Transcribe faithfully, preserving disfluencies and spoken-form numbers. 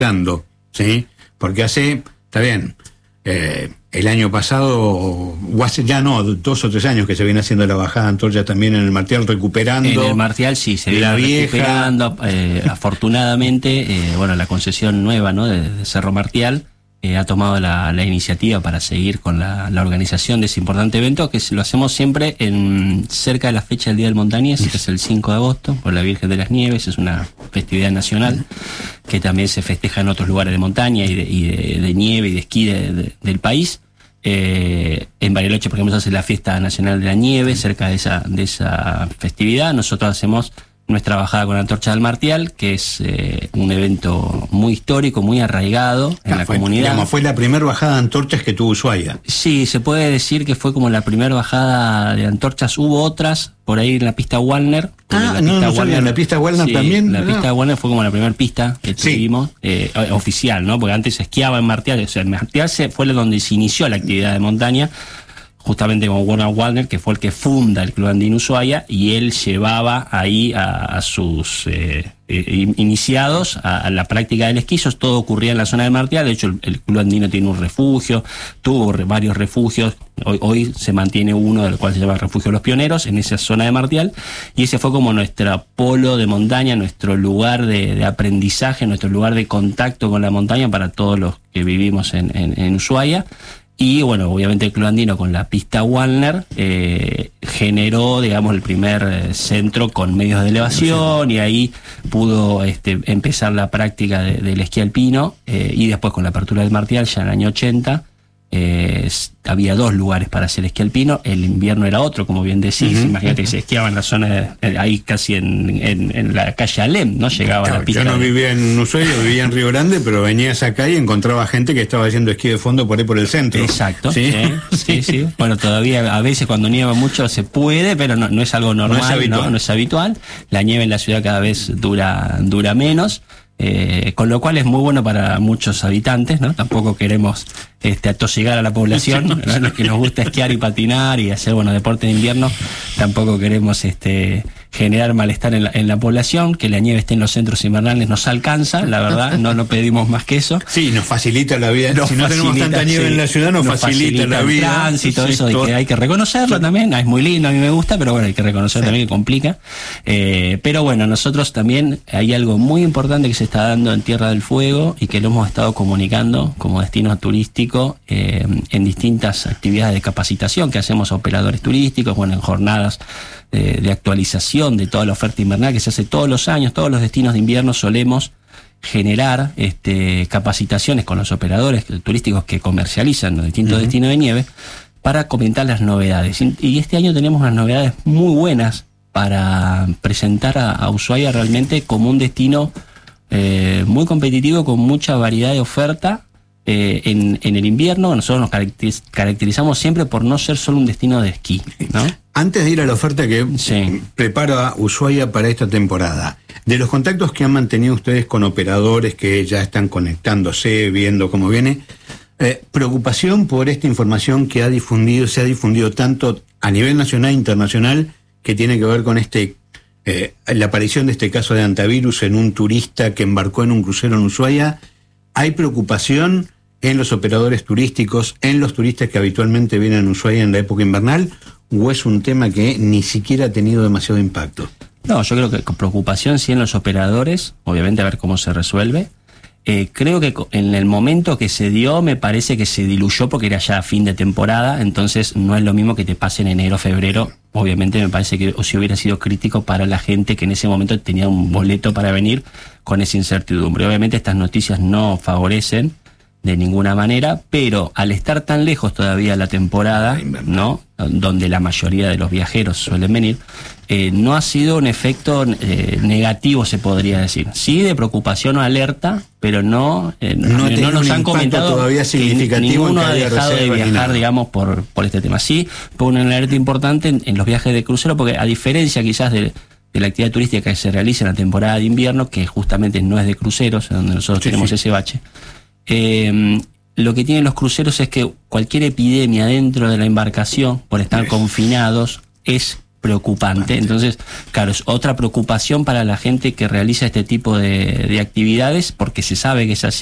dando, ¿sí? Porque hace, está bien, eh, el año pasado, o hace ya no, dos o tres años que se viene haciendo la bajada de antorchas también en el Martial, recuperando. En el Martial sí, se viene la vieja. recuperando. Eh, afortunadamente, eh, bueno, la concesión nueva, ¿no?, de, de Cerro Martial eh, ha tomado la, la iniciativa para seguir con la, la organización de ese importante evento, que lo hacemos siempre en cerca de la fecha del Día del Montañés, que es el cinco de agosto, por la Virgen de las Nieves. Es una festividad nacional que también se festeja en otros lugares de montaña y de, y de, de nieve y de esquí de, de, del país. Eh, en Bariloche, por ejemplo, se hace la Fiesta Nacional de la Nieve cerca de esa, de esa festividad. Nosotros hacemos nuestra bajada con la antorcha del Martial, que es eh, un evento muy histórico, muy arraigado en ah, la fue, comunidad. Digamos, fue la primera bajada de antorchas que tuvo Ushuaia. Sí, se puede decir que fue como la primera bajada de antorchas. Hubo otras por ahí en la pista Wallner. Ah, la no, pista no sabía, en la pista Wallner sí, también. La no. pista Wallner fue como la primera pista que sí. tuvimos, eh, oficial, ¿no? Porque antes se esquiaba en Martial. O sea, en Martial se, fue donde se inició la actividad de montaña, justamente con Werner Wallner, que fue el que funda el Club Andino Ushuaia, y él llevaba ahí a, a sus eh, eh, iniciados a, a la práctica del esquí. Eso todo ocurría en la zona de Martial. De hecho, el, el Club Andino tiene un refugio, tuvo re, varios refugios. Hoy, hoy se mantiene uno, del cual se llama Refugio de los Pioneros, en esa zona de Martial, y ese fue como nuestro polo de montaña, nuestro lugar de, de aprendizaje, nuestro lugar de contacto con la montaña para todos los que vivimos en, en, en Ushuaia. Y bueno, obviamente el Club Andino con la pista Wallner eh, generó, digamos, el primer eh, centro con medios de elevación, y ahí pudo este, empezar la práctica de, del esquí alpino, eh, y después con la apertura del Martial ya en el año ochenta. Eh, había dos lugares para hacer esquí alpino. El invierno era otro, como bien decís. Uh-huh. Imagínate que se esquiaba en la zona de, eh, ahí casi en, en, en la calle Alem, ¿no? Llegaba claro, a la pista. Yo no de... vivía en Ushuaia, vivía en Río Grande, pero venías acá y encontraba gente que estaba haciendo esquí de fondo por ahí por el centro. Exacto. Sí, sí, sí, sí. Bueno, todavía a veces cuando nieva mucho se puede, pero no, no es algo normal, no es habitual. ¿no? No es habitual. La nieve en la ciudad cada vez dura, dura menos. Eh, con lo cual es muy bueno para muchos habitantes, ¿no? Tampoco queremos este, atosigar a la población, ¿no? Los que nos gusta esquiar y patinar y hacer, bueno, deporte de invierno. Tampoco queremos este, generar malestar en la, en la población. Que la nieve esté en los centros invernales nos alcanza, la verdad, no no pedimos más que eso. Sí, nos facilita la vida. Nos si no facilita, tenemos tanta nieve sí, en la ciudad, nos, nos facilita, facilita la vida. El tránsito, sí, eso de todo. que hay que reconocerlo también. Es muy lindo, a mí me gusta, pero bueno, hay que reconocer sí. también que complica. Eh, pero bueno, nosotros también hay algo muy importante que se está dando en Tierra del Fuego y que lo hemos estado comunicando como destino turístico eh, en distintas actividades de capacitación que hacemos a operadores turísticos, bueno, en jornadas de, de actualización de toda la oferta invernal que se hace todos los años. Todos los destinos de invierno solemos generar este, capacitaciones con los operadores turísticos que comercializan los distintos uh-huh. destinos de nieve para comentar las novedades. Y este año tenemos unas novedades muy buenas para presentar a, a Ushuaia realmente como un destino eh, muy competitivo, con mucha variedad de oferta. Eh, en, en el invierno nosotros nos caracteriz- caracterizamos siempre por no ser solo un destino de esquí, ¿no? Antes de ir a la oferta que sí. prepara Ushuaia para esta temporada, de los contactos que han mantenido ustedes con operadores que ya están conectándose, viendo cómo viene, eh, preocupación por esta información que ha difundido, se ha difundido tanto a nivel nacional e internacional, que tiene que ver con este eh, la aparición de este caso de antivirus en un turista que embarcó en un crucero en Ushuaia. ¿Hay preocupación en los operadores turísticos, en los turistas que habitualmente vienen a Ushuaia en la época invernal, o es un tema que ni siquiera ha tenido demasiado impacto? No, yo creo que con preocupación sí en los operadores, obviamente a ver cómo se resuelve. Eh, creo que en el momento que se dio me parece que se diluyó porque era ya fin de temporada, entonces no es lo mismo que te pase en enero, febrero. Obviamente me parece que si hubiera sido crítico para la gente que en ese momento tenía un boleto para venir con esa incertidumbre. Obviamente estas noticias no favorecen de ninguna manera, pero al estar tan lejos todavía la temporada, ¿no?, donde la mayoría de los viajeros suelen venir, eh, no ha sido un efecto eh, negativo, se podría decir. Sí, de preocupación o alerta, pero no eh, no, no, no nos han comentado todavía significativo que ninguno en que ha dejado de viajar, digamos, por por este tema. Sí, fue una alerta importante en, en los viajes de crucero, porque a diferencia quizás de de la actividad turística que se realiza en la temporada de invierno, que justamente no es de cruceros, donde nosotros sí, tenemos sí. ese bache, eh, lo que tienen los cruceros es que cualquier epidemia dentro de la embarcación, por estar es. confinados, es preocupante. Entonces, claro, es otra preocupación para la gente que realiza este tipo de, de actividades, porque se sabe que es así.